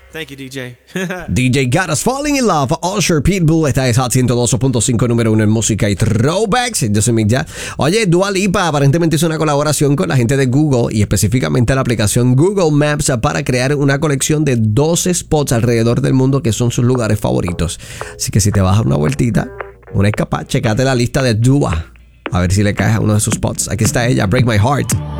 Thank you, DJ. DJ Got Us Falling in Love, Usher, Pitbull. Esta es Hot 102.5, número 1 en música y throwbacks. Yo soy Mick Ya. Oye, Dua Lipa aparentemente hizo una colaboración con la gente de Google y específicamente la aplicación Google Maps para crear una colección de 12 spots alrededor del mundo que son sus lugares favoritos. Así que si te vas a dar una vueltita, una escapada, checate la lista de Dua. A ver si le caes a uno de sus spots. Aquí está ella, Break My Heart.